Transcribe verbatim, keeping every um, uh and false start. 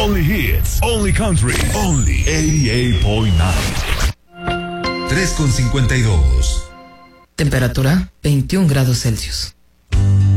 Only hits, only country, only ochenta y ocho punto nueve. tres con cincuenta y dos. Temperatura veintiún grados Celsius.